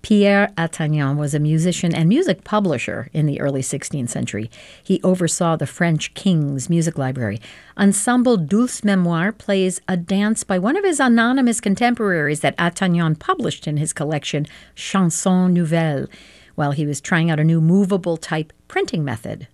Pierre Attagnan was a musician and music publisher in the early 16th century. He oversaw the French king's music library. Ensemble Dulce Mémoire plays a dance by one of his anonymous contemporaries that Attagnan published in his collection Chansons Nouvelles, while he was trying out a new movable type printing method.